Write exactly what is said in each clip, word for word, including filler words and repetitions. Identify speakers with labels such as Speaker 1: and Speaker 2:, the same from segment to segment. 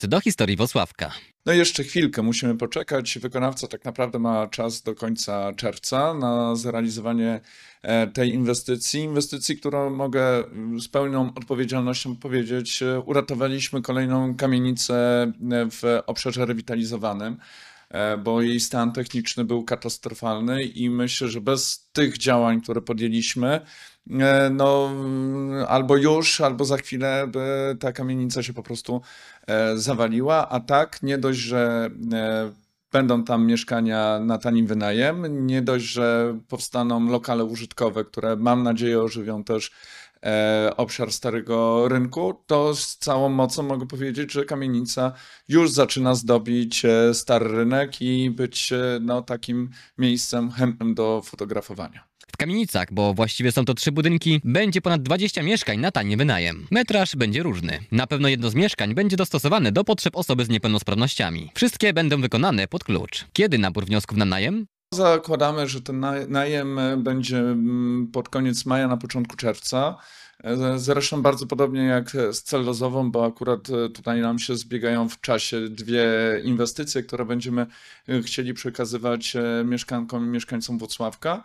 Speaker 1: do historii Włocławka.
Speaker 2: No jeszcze chwilkę musimy poczekać. Wykonawca tak naprawdę ma czas do końca czerwca na zrealizowanie tej inwestycji. Inwestycji, którą mogę z pełną odpowiedzialnością powiedzieć, uratowaliśmy kolejną kamienicę w obszarze rewitalizowanym, bo jej stan techniczny był katastrofalny i myślę, że bez tych działań, które podjęliśmy, no albo już, albo za chwilę by ta kamienica się po prostu zawaliła, a tak nie dość, że będą tam mieszkania na tani wynajem, nie dość, że powstaną lokale użytkowe, które mam nadzieję ożywią też obszar Starego Rynku, to z całą mocą mogę powiedzieć, że kamienica już zaczyna zdobić Stary Rynek i być no, takim miejscem chętnym do fotografowania.
Speaker 1: W kamienicach, bo właściwie są to trzy budynki, będzie ponad dwadzieścia mieszkań na tani wynajem. Metraż będzie różny. Na pewno jedno z mieszkań będzie dostosowane do potrzeb osoby z niepełnosprawnościami. Wszystkie będą wykonane pod klucz. Kiedy nabór wniosków na najem?
Speaker 2: Zakładamy, że ten najem będzie pod koniec maja, na początku czerwca. Zresztą bardzo podobnie jak z cellozową, bo akurat tutaj nam się zbiegają w czasie dwie inwestycje, które będziemy chcieli przekazywać mieszkankom i mieszkańcom Włocławka.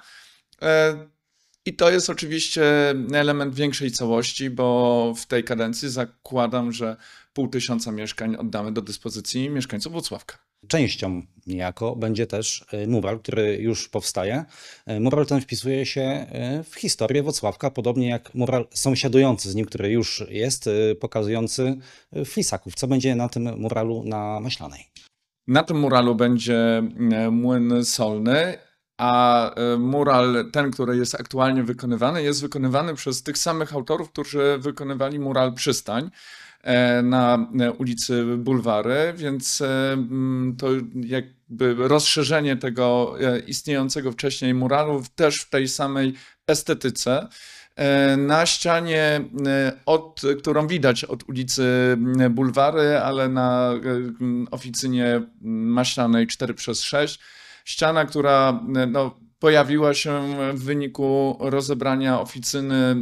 Speaker 2: I to jest oczywiście element większej całości, bo w tej kadencji zakładam, że pół tysiąca mieszkań oddamy do dyspozycji mieszkańców Włocławka.
Speaker 3: Częścią niejako będzie też mural, który już powstaje. Mural ten wpisuje się w historię Włocławka, podobnie jak mural sąsiadujący z nim, który już jest, pokazujący flisaków. Co będzie na tym muralu na Maślanej?
Speaker 2: Na tym muralu będzie młyn solny, a mural ten, który jest aktualnie wykonywany, jest wykonywany przez tych samych autorów, którzy wykonywali mural Przystań na ulicy Bulwary, więc to jakby rozszerzenie tego istniejącego wcześniej muralu też w tej samej estetyce. Na ścianie, od, którą widać od ulicy Bulwary, ale na oficynie Maślanej cztery przez sześć, ściana, która no, pojawiła się w wyniku rozebrania oficyny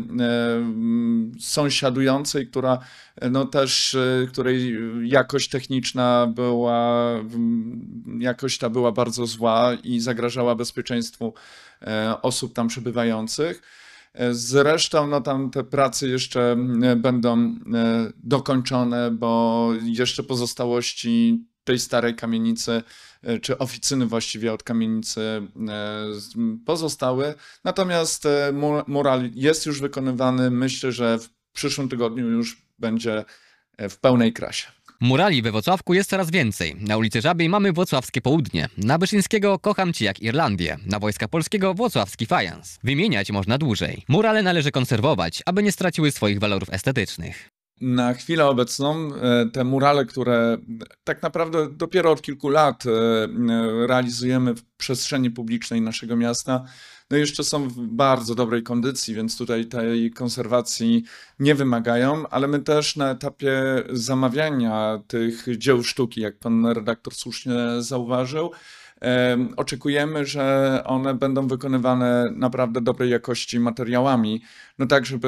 Speaker 2: sąsiadującej, która no też, której jakość techniczna była, jakość ta była bardzo zła i zagrażała bezpieczeństwu osób tam przebywających. Zresztą no, tam te prace jeszcze będą dokończone, bo jeszcze pozostałości tej starej kamienicy, czy oficyny właściwie od kamienicy pozostały. Natomiast mural jest już wykonywany. Myślę, że w przyszłym tygodniu już będzie w pełnej krasie.
Speaker 1: Murali we Włocławku jest coraz więcej. Na ulicy Żabiej mamy Włocławskie Południe. Na Wyszyńskiego Kocham Cię jak Irlandię. Na Wojska Polskiego Włocławski Fajans. Wymieniać można dłużej. Murale należy konserwować, aby nie straciły swoich walorów estetycznych.
Speaker 2: Na chwilę obecną te murale, które tak naprawdę dopiero od kilku lat realizujemy w przestrzeni publicznej naszego miasta, no jeszcze są w bardzo dobrej kondycji, więc tutaj tej konserwacji nie wymagają, ale my też na etapie zamawiania tych dzieł sztuki, jak pan redaktor słusznie zauważył, oczekujemy, że one będą wykonywane naprawdę dobrej jakości materiałami, no tak, żeby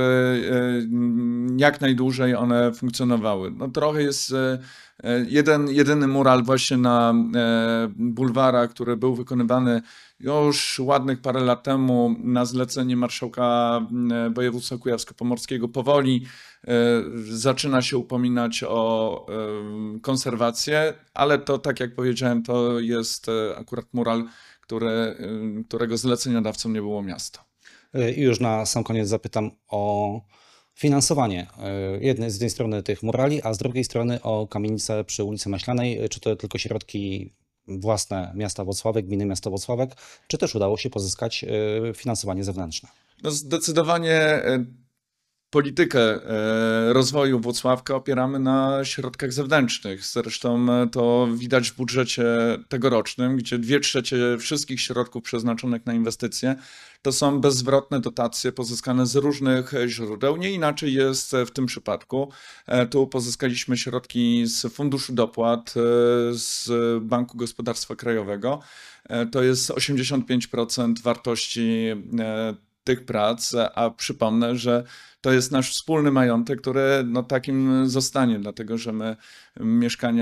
Speaker 2: jak najdłużej one funkcjonowały. No trochę jest jeden, jedyny mural właśnie na bulwarach, który był wykonywany już ładnych parę lat temu na zlecenie marszałka województwa kujawsko-pomorskiego. Powoli zaczyna się upominać o konserwację, ale to, tak jak powiedziałem, to jest akurat mural, który, którego zleceniodawcą nie było miasto.
Speaker 3: I już na sam koniec zapytam o finansowanie jednej, z jednej strony tych murali, a z drugiej strony o kamienicę przy ulicy Maślanej. Czy to tylko środki własne miasta Włocławek, gminy miasta Włocławek, czy też udało się pozyskać finansowanie zewnętrzne?
Speaker 2: No zdecydowanie politykę rozwoju Włocławka opieramy na środkach zewnętrznych. Zresztą to widać w budżecie tegorocznym, gdzie dwie trzecie wszystkich środków przeznaczonych na inwestycje to są bezzwrotne dotacje pozyskane z różnych źródeł. Nie inaczej jest w tym przypadku. Tu pozyskaliśmy środki z Funduszu Dopłat, z Banku Gospodarstwa Krajowego. To jest osiemdziesiąt pięć procent wartości tych prac, a przypomnę, że to jest nasz wspólny majątek, który no takim zostanie, dlatego że my mieszkania